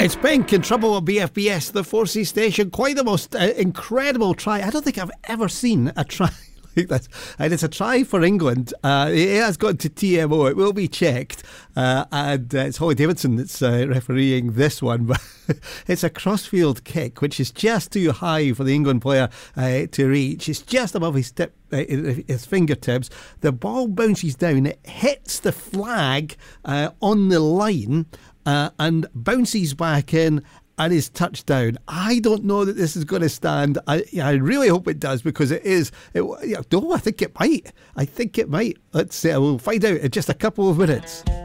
It's Pink in Trouble at BFBS, the 4C station. Quite the most incredible try. I don't think I've ever seen a try like this. And it's a try for England. It has gone to TMO. It will be checked. And it's Holly Davidson that's refereeing this one. But it's a crossfield kick, which is just too high for the England player to reach. It's just above his fingertips. The ball bounces down. It hits the flag on the line. And bounces back in and is touchdown. I don't know that this is going to stand. I really hope it does, because it is. I think it might. We'll find out in just a couple of minutes.